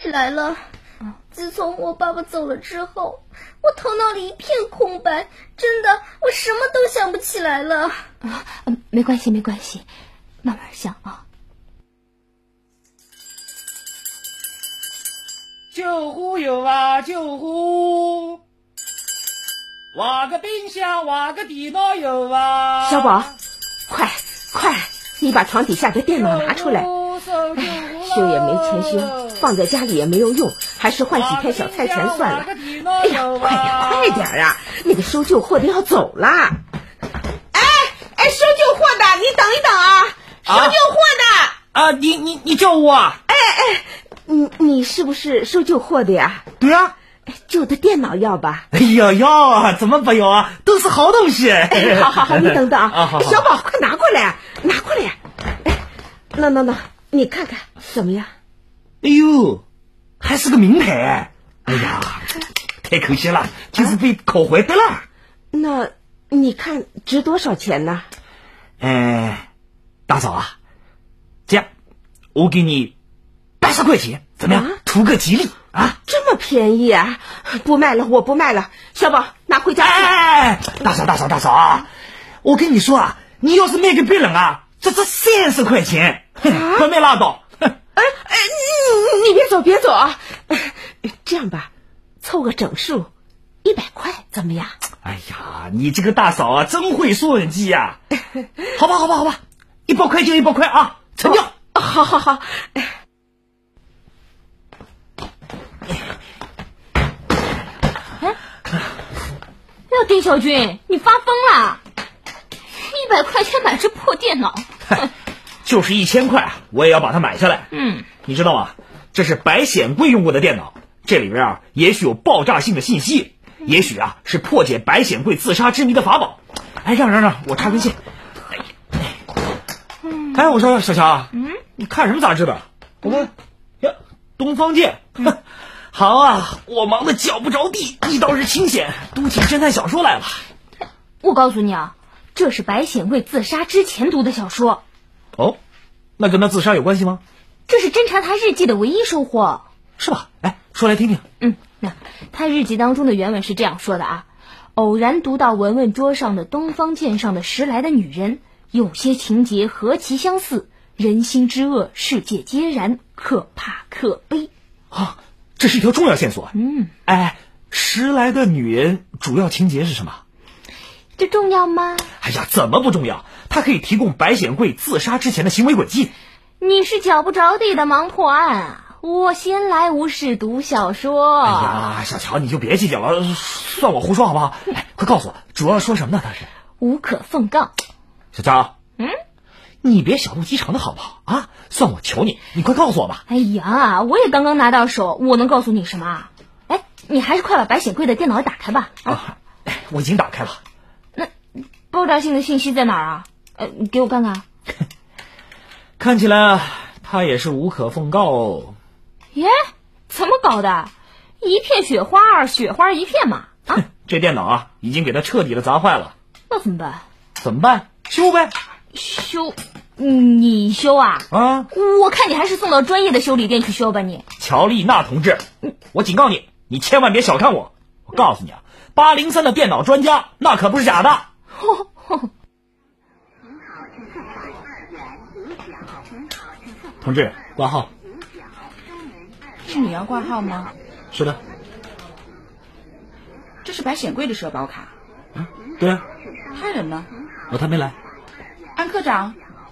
起来了。自从我爸爸走了之后，我头脑里一片空白，真的，我什么都想不起来了。 没关系，慢慢想啊。 救护有啊，救护！挖个冰箱，挖个电脑有啊！ 小宝，快，你把床底下的电脑拿出来。修也没钱修，放在家里也没有用，还是换几天小菜钱算了。哎呀，快点啊！那个收旧货的要走了。哎，收旧货的，你等一等啊！收旧货的你叫我啊？ 你是不是收旧货的呀？ 对啊。 旧的电脑要吧？ 哎呀，要啊，怎么不要啊？都是好东西。 好，你等等啊！ 好， 小宝，快拿过来呀！那，你看看怎么样？ 哎呦，还是个名牌！哎呀，太可惜了，就是被烤坏的了。 那你看值多少钱呢？ 大嫂啊，这样，我给你80块钱，怎么样？图个吉利啊！ 这么便宜啊！不卖了，我不卖了。小宝，拿回家去。 大嫂啊！我跟你说啊，你要是卖给别人啊，这30块钱，快卖拉倒。 你别走啊！这样吧，凑个整数，100块怎么样？ 哎呀，你这个大嫂啊，真会算计呀！好吧，100块就100块啊，成交。 好。 丁小军，你发疯了！100块钱买只破电脑， 就是1000块，我也要把它买下来。你知道吗？这是白显贵用过的电脑，这里边啊，也许有爆炸性的信息，也许啊是破解白显贵自杀之谜的法宝。让我插根线。我说小乔，你看什么杂志的？我看呀，东方剑。好啊，我忙得脚不着地，你倒是清闲，读起侦探小说来了。 我告诉你啊，这是白显贵自杀之前读的小说。 哦，那跟他自杀有关系吗？ 这是侦查他日记的唯一收获。 是吧？说来听听。 那他日记当中的原文是这样说的啊：偶然读到文文桌上的东方剑上的10来的女人，有些情节何其相似，人心之恶，世界皆然，可怕可悲。 这是一条重要线索。10来的女人主要情节是什么？ 这重要吗？ 哎呀，怎么不重要？它可以提供白显贵自杀之前的行为轨迹。 你是脚不着地的忙破案啊！我闲来无事读小说。 哎呀，小乔，你就别计较了，算我胡说好不好？快告诉我，主要说什么呢？他是无可奉告。 小乔，你别小肚鸡肠的好不好啊？算我求你，你快告诉我吧。 哎呀，我也刚刚拿到手，我能告诉你什么啊？你还是快把白显贵的电脑打开吧。 我已经打开了。 那爆炸性的信息在哪儿啊？你给我看看。 看起来他也是无可奉告哦。 耶，怎么搞的？一片雪花，雪花一片嘛。 这电脑啊，已经给他彻底的砸坏了。 那怎么办？ 怎么办？修呗。 修？你修啊？我看你还是送到专业的修理店去修吧你。 乔丽娜同志，我警告你，你千万别小看我。我告诉你啊，803的电脑专家那可不是假的。同志，挂号。 是你要挂号吗？ 是的。 这是白显贵的社保卡。 对啊。 他人呢？ 他没来。 安科长。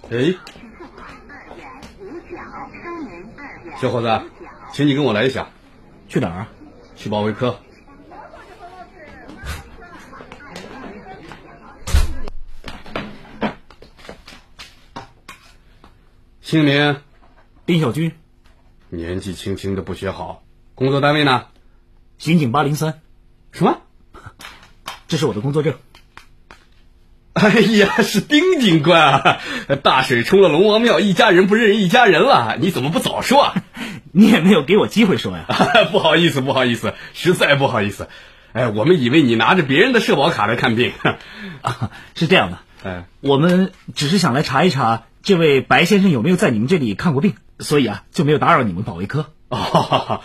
小伙子，请你跟我来一下。 去哪儿啊？ 去保卫科。姓名？ 丁小军。 年纪轻轻的不学好，工作单位呢？ 刑警803。 什么？ 这是我的工作证。 哎呀，是丁警官啊！大水冲了龙王庙，一家人不认一家人了，你怎么不早说啊？ 你也没有给我机会说呀。 不好意思，实在不好意思。我们以为你拿着别人的社保卡来看病。 是这样的，我们只是想来查一查这位白先生有没有在你们这里看过病，所以啊就没有打扰你们保卫科。